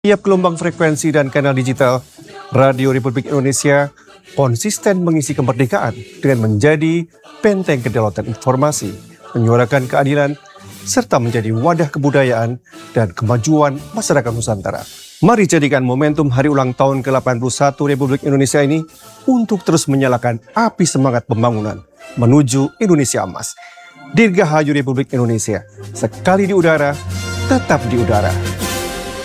Tiap gelombang frekuensi dan kanal digital, Radio Republik Indonesia konsisten mengisi kemerdekaan dengan menjadi benteng kedaulatan informasi, menyuarakan keadilan, serta menjadi wadah kebudayaan dan kemajuan masyarakat Nusantara. Mari jadikan momentum hari ulang tahun ke-81 Republik Indonesia ini untuk terus menyalakan api semangat pembangunan menuju Indonesia Emas. Dirgahayu Republik Indonesia, sekali di udara, tetap di udara.